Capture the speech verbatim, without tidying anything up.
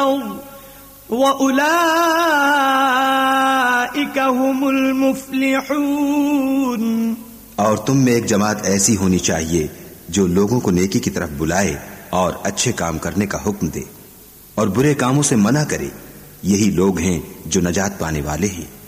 अर्ज़ व उलाइका हुमुल मुफ्लिहून। और तुम में एक जमात ऐसी होनी चाहिए जो लोगों को नेकी की तरफ बुलाए और अच्छे काम करने का हुक्म दे और बुरे कामों से मना करे। यही लोग हैं जो नजात पाने वाले हैं।